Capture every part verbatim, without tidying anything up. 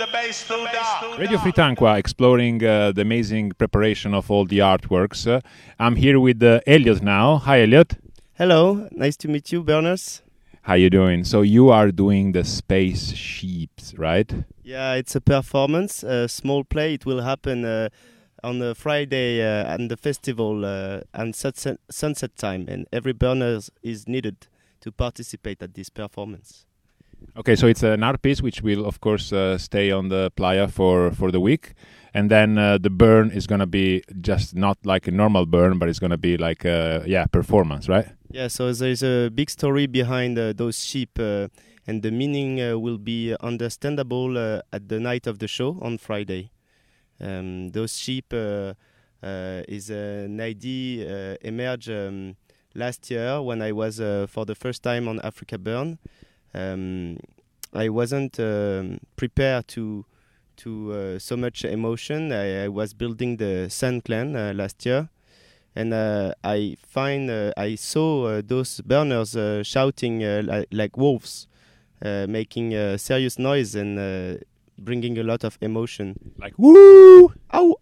the bass too dark. Radio Fritanqua, exploring uh, the amazing preparation of all the artworks. Uh, I'm here with uh, Elliot now. Hi, Elliot. Hello, nice to meet you, Berners. How you doing? So you are doing the space sheeps, right? Yeah, it's a performance, a small play. It will happen uh, on a Friday uh, at the festival uh, and sunset, sunset time, and every Berners is needed to participate at this performance. Okay, so it's an art piece which will, of course, uh, stay on the playa for, for the week. And then uh, the burn is going to be just not like a normal burn, but it's going to be like a yeah, performance, right? Yeah, so there's a big story behind uh, those sheep, uh, and the meaning uh, will be understandable uh, at the night of the show on Friday. Um, those sheep uh, uh, is an idea uh, emerged um, last year when I was uh, for the first time on Africa Burn. Um, I wasn't um, prepared to to uh, so much emotion. I, I was building the Sun Clan uh, last year, and uh, I find uh, I saw uh, those burners uh, shouting uh, li- like wolves, uh, making uh, serious noise and uh, bringing a lot of emotion. Like woo, ow,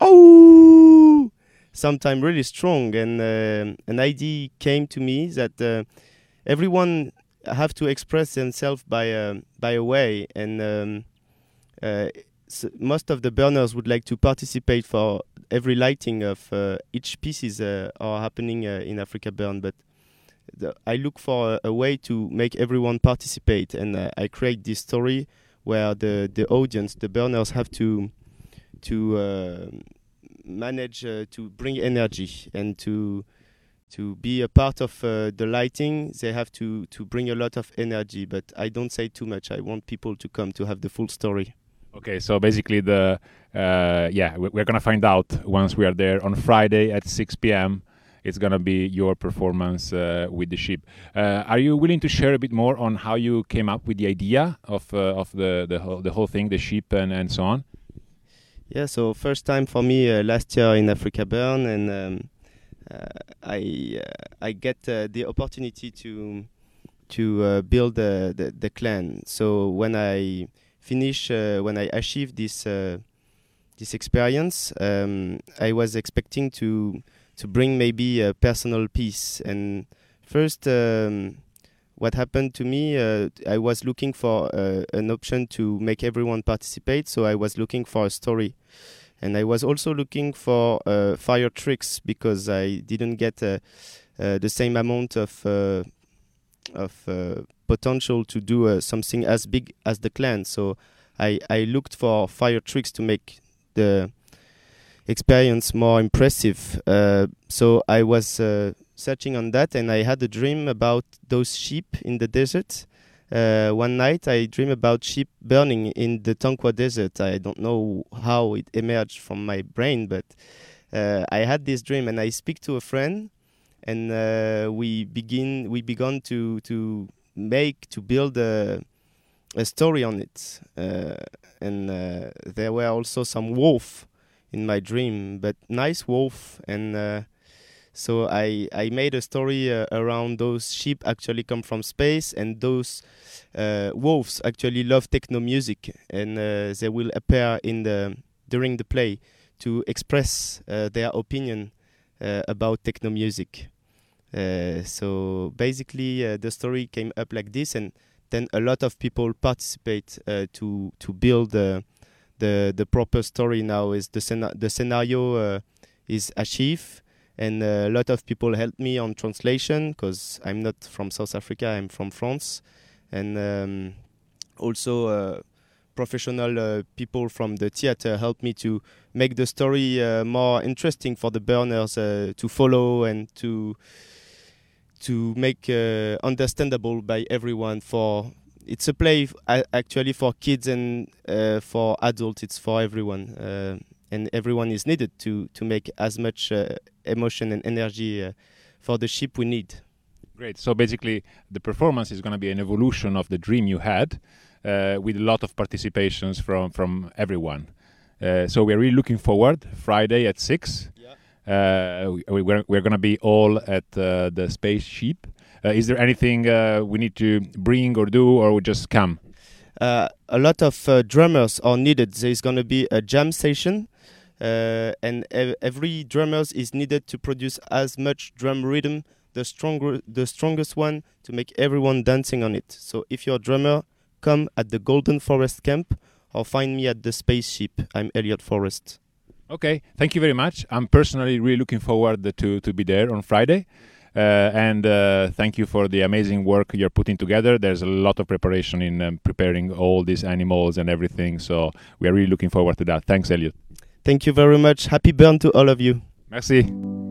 ow! Sometimes really strong, and uh, an idea came to me that uh, everyone have to express themselves by a by a way, and um, uh, so most of the burners would like to participate for every lighting of uh, each pieces uh, are happening uh, in Africa Burn. But the, I look for a, a way to make everyone participate, and uh, I create this story where the the audience, the burners, have to to uh, manage uh, to bring energy and to. To be a part of uh, the lighting, they have to, to bring a lot of energy, but I don't say too much. I want people to come to have the full story. Okay, so basically the uh, yeah, we're gonna find out once we are there on Friday at six p.m. It's gonna be your performance uh, with the sheep. Uh, are you willing to share a bit more on how you came up with the idea of uh, of the the whole, the whole thing, the sheep and, and so on? Yeah, so first time for me uh, last year in Africa Burn, and um, Uh, I uh, I get uh, the opportunity to to uh, build uh, the the clan. So when I finish, uh, when I achieve this uh, this experience, um, I was expecting to to bring maybe a personal piece. And first, um, what happened to me? Uh, I was looking for uh, an option to make everyone participate. So I was looking for a story. And I was also looking for uh, fire tricks because I didn't get uh, uh, the same amount of uh, of uh, potential to do uh, something as big as the clan. So I, I looked for fire tricks to make the experience more impressive. Uh, so I was uh, searching on that, and I had a dream about those sheep in the desert. Uh, one night I dream about sheep burning in the Tankwa desert. I don't know how it emerged from my brain, but uh, I had this dream, and I speak to a friend, and uh, we begin we began to to make to build a a story on it. Uh, and uh, there were also some wolf in my dream, but nice wolf, and uh, so I, I made a story uh, around those sheep actually come from space, and those uh, wolves actually love techno music, and uh, they will appear in the during the play to express uh, their opinion uh, about techno music. Uh, so basically, uh, the story came up like this, and then a lot of people participate uh, to to build uh, the the proper story. Now is the scena- the scenario uh, is achieved. And uh, a lot of people helped me on translation because I'm not from South Africa, I'm from France. And um, also uh, professional uh, people from the theater helped me to make the story uh, more interesting for the burners uh, to follow and to to make uh, understandable by everyone. For it's a play f- a- actually for kids and uh, for adults. It's for everyone. Uh, And everyone is needed to, to make as much uh, emotion and energy uh, for the sheep we need. Great. So basically, the performance is going to be an evolution of the dream you had, uh, with a lot of participations from from everyone. Uh, so we're really looking forward. Friday at six. Yeah. Uh, we, we're we're going to be all at uh, the space sheep. Uh, is there anything uh, we need to bring or do, or we just come? uh, a lot of uh, drummers are needed. There is going to be a jam session, uh, and ev- every drummer is needed to produce as much drum rhythm, the stronger, the strongest one, to make everyone dancing on it. So if you're a drummer, come at the Golden Forest Camp or find me at the Spaceship. I'm Elliot Forrest. Okay, thank you very much. I'm personally really looking forward to, to be there on Friday. Uh, and uh, thank you for the amazing work you're putting together. There's a lot of preparation in um, preparing all these animals and everything. So we are really looking forward to that. Thanks, Elliot. Thank you very much. Happy burn to all of you. Merci.